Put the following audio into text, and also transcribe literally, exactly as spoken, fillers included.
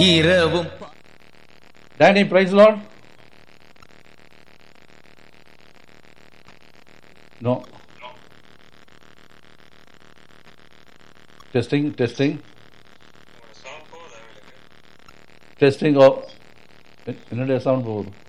இரவும் Danny, praise Lord. No. Testing, testing. Testing. Oh, என்னுடைய sound போகுது.